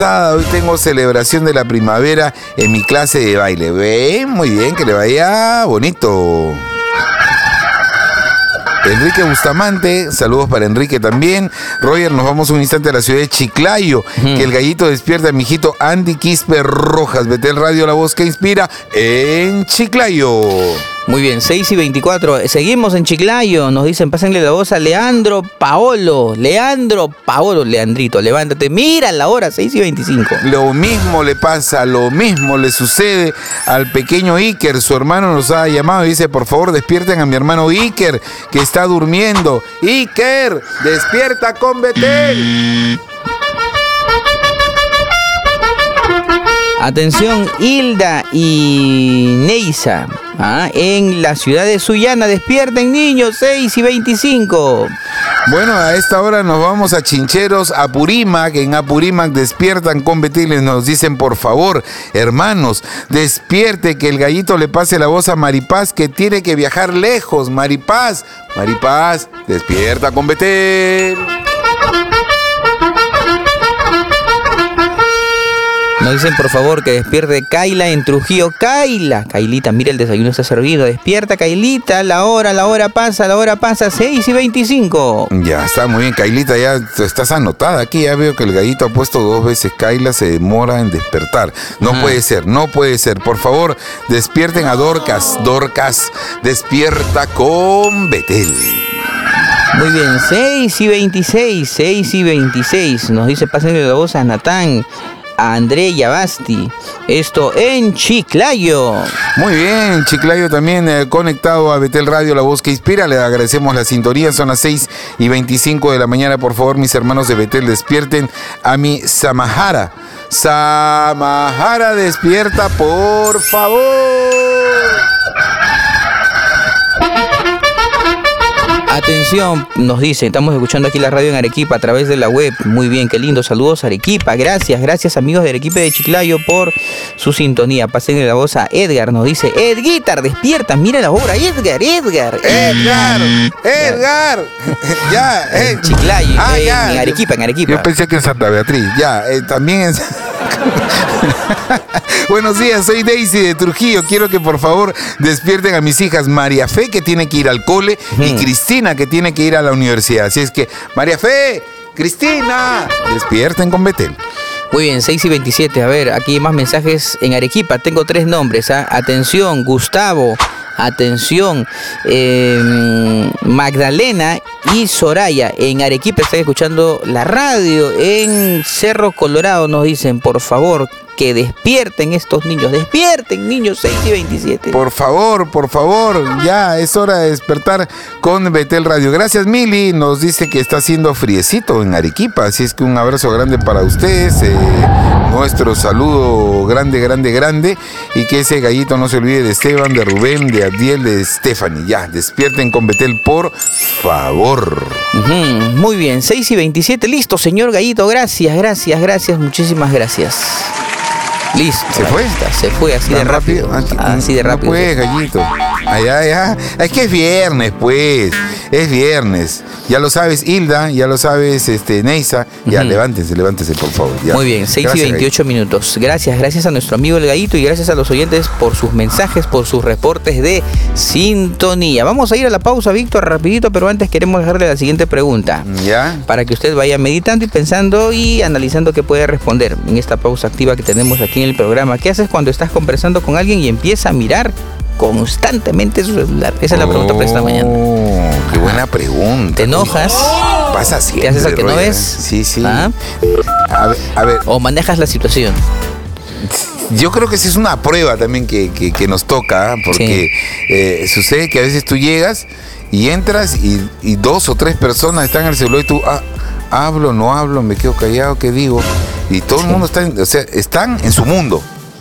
Hoy tengo celebración de la primavera en mi clase de baile. Muy bien, que le vaya bonito. Enrique Bustamante, saludos para Enrique también. Roger, nos vamos un instante a la ciudad de Chiclayo. Que el gallito despierta, mijito Andy Quispe Rojas. Betel Radio, la voz que inspira en Chiclayo. Muy bien, 6:24. Seguimos en Chiclayo. Nos dicen, pásenle la voz a Leandro Paolo. Leandrito, levántate. Mira la hora, 6:25. Lo mismo le pasa, lo mismo le sucede al pequeño Iker. Su hermano nos ha llamado y dice, por favor, despierten a mi hermano Iker, que está durmiendo. Iker, despierta con Betel. Atención, Hilda y Neisa, en la ciudad de Sullana. Despierten, niños, 6:25. Bueno, a esta hora nos vamos a Chincheros, Apurímac. En Apurímac despiertan con Betiles. Nos dicen, por favor, hermanos, despierte, que el gallito le pase la voz a Maripaz, que tiene que viajar lejos. Maripaz, despierta con Betel. Nos dicen, por favor, que despierte Kaila en Trujillo. Kailita, mira, el desayuno está servido. Despierta, Kailita, la hora pasa, 6:25. Ya está muy bien, Kailita, ya estás anotada aquí. Ya veo que el gallito ha puesto 2 veces. Kaila se demora en despertar. No puede ser. Por favor, despierten a Dorcas. Dorcas, despierta con Betel. Muy bien, 6:26. Nos dice, pásenle la voz a Natán, a André Yabasti. Esto en Chiclayo. Muy bien, Chiclayo también conectado a Betel Radio, la voz que inspira. Le agradecemos la sintonía. Son las 6:25 de la mañana. Por favor, mis hermanos de Betel, despierten a mi Samahara. Samahara, despierta, por favor. Atención, nos dice, estamos escuchando aquí la radio en Arequipa a través de la web. Muy bien, qué lindo. Saludos, Arequipa. Gracias amigos de Arequipa y de Chiclayo por su sintonía. Pásenle la voz a Edgar. Nos dice, Edguitar, despierta, mira la hora. Edgar. Ya, en Chiclayo, ya. En Arequipa. Yo pensé que en Santa Beatriz. Ya, también en... Buenos días, soy Daisy de Trujillo. Quiero que por favor despierten a mis hijas María Fe, que tiene que ir al cole, y Cristina, que tiene que ir a la universidad. Así es que, María Fe, Cristina, despierten con Betel. Muy bien, 6:27. A ver, aquí hay más mensajes en Arequipa. Tengo 3 nombres. Atención, Gustavo. Atención, Magdalena y Soraya. En Arequipa están escuchando la radio. En Cerro Colorado nos dicen, por favor, que despierten estos niños. Despierten, niños, 6:27. Por favor, ya es hora de despertar con Betel Radio. Gracias, Mili. Nos dice que está haciendo friecito en Arequipa. Así es que un abrazo grande para ustedes. Nuestro saludo grande. Y que ese gallito no se olvide de Esteban, de Rubén, de Abdiel, de Stephanie. Ya, despierten con Betel, por favor. Muy bien, 6:27. Listo, señor gallito. Gracias. Muchísimas gracias. Listo. ¿Se fue? Se fue así de rápido. Así de rápido. No puedes, gallito. Ya. Es que es viernes, pues. Es viernes. Ya lo sabes, Hilda. Ya lo sabes, Neisa. Ya, levántense, por favor. Ya. Muy bien, 6:28 minutos. Gracias a nuestro amigo el gallito y gracias a los oyentes por sus mensajes, por sus reportes de sintonía. Vamos a ir a la pausa, Víctor, rapidito, pero antes queremos dejarle la siguiente pregunta. ¿Ya? Para que usted vaya meditando y pensando y analizando qué puede responder en esta pausa activa que tenemos aquí en el programa. ¿Qué haces cuando estás conversando con alguien y empieza a mirar constantemente su celular? Esa es la pregunta para esta mañana. Qué buena pregunta. ¿Te enojas? Pasa siempre. ¿Te haces al que no ves? Sí. A ver. ¿O manejas la situación? Yo creo que sí es una prueba también que nos toca, porque sucede que a veces tú llegas y entras y 2 o 3 personas están en el celular y tú, hablo, no hablo, me quedo callado, ¿qué digo? Y todo el mundo están en su mundo.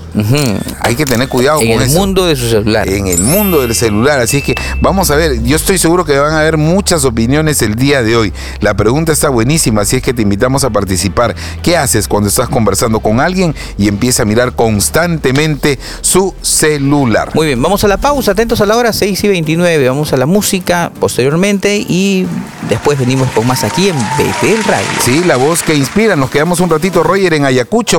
Hay que tener cuidado con eso. En el mundo de su celular. En el mundo del celular. Así es que vamos a ver, yo estoy seguro que van a haber muchas opiniones el día de hoy. La pregunta está buenísima, así es que te invitamos a participar. ¿Qué haces cuando estás conversando con alguien y empieza a mirar constantemente su celular? Muy bien, vamos a la pausa, atentos a la hora 6:29. Vamos a la música posteriormente y después venimos con más aquí en BTL Radio. Sí, la voz que inspira. Nos quedamos un ratito, Roger, en Ayacucho.